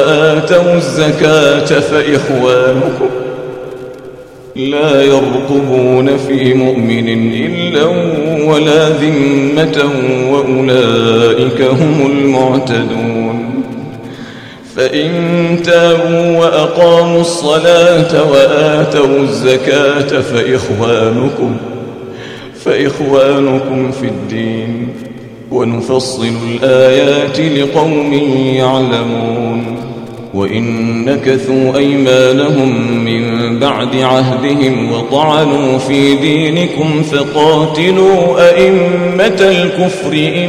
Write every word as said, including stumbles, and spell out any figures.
وآتوا الزكاة فإخوانكم لا يرقبون في مؤمن إلا ولا ذمة وأولئك هم المعتدون فإن تابوا وأقاموا الصلاة وآتوا الزكاة فإخوانكم فإخوانكم في الدين ونفصل الآيات لقوم يعلمون وإن نكثوا أيمانهم من بعد عهدهم وطعنوا في دينكم فقاتلوا أئمة الكفر